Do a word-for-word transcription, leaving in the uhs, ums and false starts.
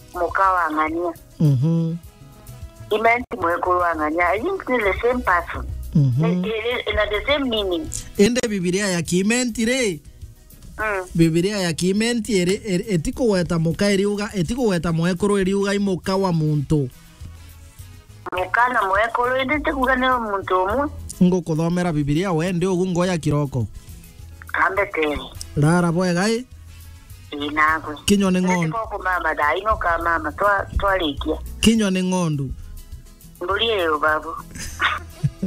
mukawa ngania. Mhm. Imenti mwekuru ngania. I think it's the same person. Mhm. In the same meaning. Ende Biblia ya kimenti re. Mm. Biblia ya kimenti ere etiko weta muka eriuga etiko weta mwekuru eriuga imuka wa muntu. Muka na mwekuru ende kuga ne muntu omu. Ngo kuthomera Biblia wende ugu ngoya kiroko. Kambe tere. Rara bwegai. Inagwe. Kinyo ni ngondu. Ko mama dai no ka mama twa twalikia. Kinyo ni ngondu. Mbuli yo babu.